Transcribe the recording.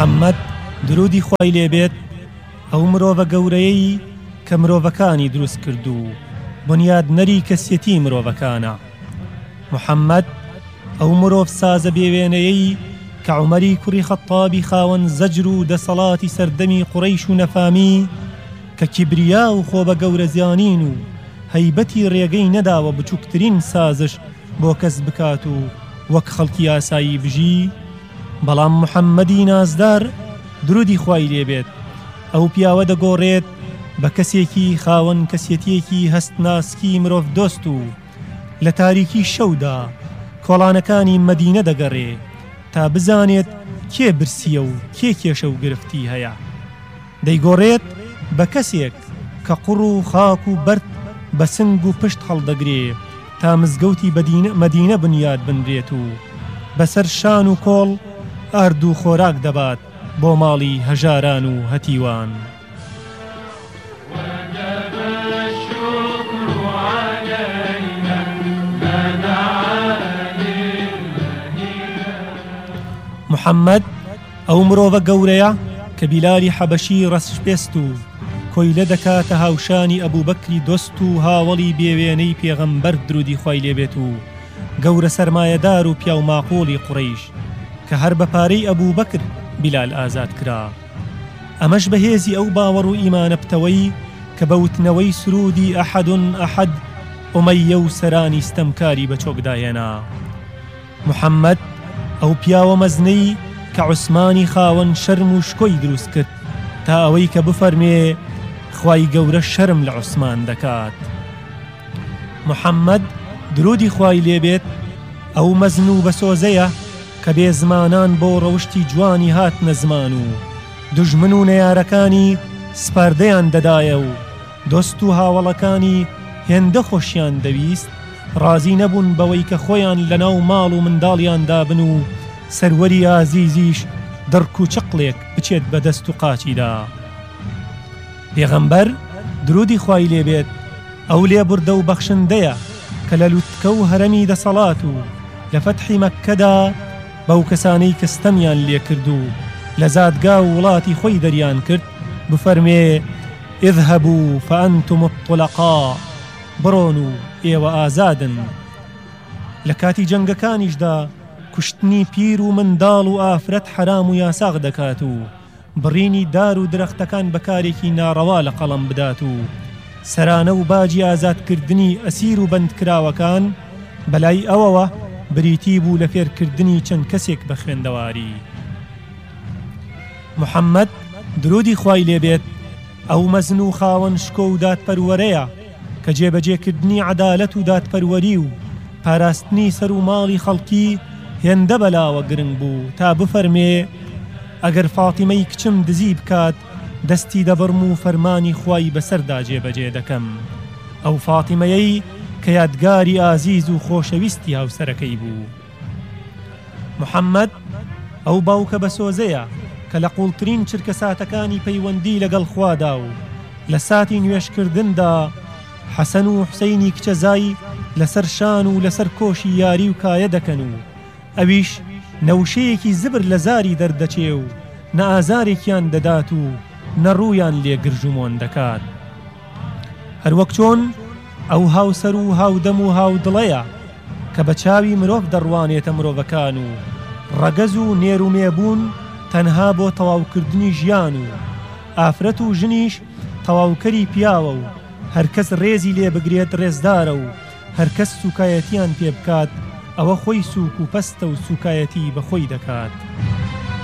محەممەد درودی خوای لێبێت ئەو مرۆڤە گەورەیەی کە مرۆڤەکانی دروست کرد و بنیادنەری کەسیەتی مرۆڤەکانە. محەممەد ئەو مرۆڤ سازە بێوێنەیەی کە عومەری کوڕی خەتابی خاوەن زەجر و دەسەڵاتی سەردەمی قوڕەیش و نەفامی کە کیبریا و خۆ بە گەورەزیانین و هەیبەتی ڕێگەی نەداوە بچووکترین سازش بۆ کەس بکات و وەک خەڵکی ئاسایی بژی. بەڵام محەممەدی نازدار درودی خوای لێبێت ئەو پیاوە دەگۆڕێت بە کەسێکی خاوەن کەسیەتیەکی هەستناسکی مرۆڤ دۆست و لە تاریکی شەودا کۆڵانەکانی مەدینە دەگەڕێ تا بزانێت کێ برسیە و کێ کێشە و گرفتی هەیە. دەیگۆڕێت بە کەسێک کە قوڕ و خاک و بەرد بە سنگ و پشت هەڵدەگرێ تا مزگەوتی مەدینە بنیاد بنرێت و بەسەر شان و کۆڵ ئارد و خۆراک دەبات بۆ ماڵی هەژاران و هەتیوان. محەممەد ئەو مرۆڤە گەورەیە کە بیلالی حەبەشی ڕەسپێست و کۆیلە دەکاتە هاوشانی ئەبوبەکری دۆست و هاوڵی بێوێنەی پێغەمبەر درودی خوای لێبێت و گەورە سەرمایەدار و پیاو ماقۆڵی قوڕەیش کە هەر بە پارەی ئەبوبەکر بیلال ئازاد کرا. ئەمەش بەهێزی ئەو باوەڕ و ئیمانە پتەوەی کە بە وتنەوەی سرودی ئەحەدون ئەحەد ئومەیە و سەرانی ستەمکاری بە چۆکداهێنا. محەممەد ئەو پیاوە مەزنەی کە عوسمانی خاوەن شەرم و شکۆی دروست کرد تا ئەوەی کە بفەرمێ خوای گەورە شەرم لە عوسمان دەکات. محەممەد درودی خوای لێبێت ئەو مەزن و بەسۆزەیە کە بێ زمانان بۆ ڕەوشتی جوانی هاتنە زمان و دوژمن و نەیارەکانی سپاردەیان دەدایە و دۆست و هاوڵەکانی هێندە خۆشیان دەویست ڕازی نەبوون بەوەی کە خۆیان لەناو ماڵ و منداڵیاندا بن و سەروەری ئازیزیش دڕک و چقلێک بچێت بە دەست و قاچیدا. پێغەمبەر درودی خوای لێبێت ئەو لێبوردە و بەخشندەیە کە لە لوتکە و هەرەمی دەسەڵات و لە فەتحی مەککەدا بەو کەسانەی کە ستەمیان لێ کرد و لە زادگا و وڵاتی خۆی دەریان کرد بفەرمێ اذهبوا فأنتم الطلقاء بڕۆن و ئێوە ئازادن. لە کاتی جەنگەکانیشدا کوشتنی پیر و منداڵ و ئافرەت حرام و یاساغ دەکات و بڕینی دار و درەختەکان بەکارێکی ناڕەوا لە قەڵەم بدات و سەرانە و باجی ئازادکردنی ئەسیر و بەندکراوەکان بەلای ئەوەوە بریتی بوو لە فێرکردنی چەند کەسێک بە خوێندەواری. محەممەد درودی خوای لێبێت ئەو مەزن و خاوەن شکۆ و دادپەروەرەیە کە جێبەجێکردنی عەدالەت و دادپەروەری و پاراستنی سەر و ماڵی خەڵکی هێندە بەلاوە گرنگ بوو تا بفەرمێ ئەگەر فاتیمەی کچم دزی بکات دەستی دەبڕم و فەرمانی خوای بەسەردا جێبەجێ دەکەم. ئەو فاتیمەیەی کە یادگاری ئازیز و خۆشەویستی هاوسەرەکەی بوو. محەممەد ئەو باوکە بەسۆزەیە کە لە قوڵترین چرکە ساتەکانی پەیوەندی لەگەڵ خوادا و لە ساتی نوێشکردندا حەسەن و حوسەینی کچە زای لەسەر شان و لەسەر کۆشی یاری و کایە دەکەن و ئەویش نەوشەیەکی زبر لە زاری دەردەچێ و نە ئازارێکیان دەدات و نەڕوویان لێ گرژومۆن دەکات. هەروەک چۆن ئەو هاوسەر و هاودەم و هاودڵەیە کە بە چاوی مرۆڤ دەڕوانێتە مرۆڤەکان و ڕەگەز و نێرومێبوون تەنها بۆ تەواوکردنی ژیان و ئافرەت و ژنیش تەواوکەری پیاوە و هەرکەس ڕێزی لێ بگرێت ڕێزدارە و هەرکەس سوکایەتیان پێ بکات ئەوە خۆی سووک و پەستە و سوکایەتی بەخۆی دەکات.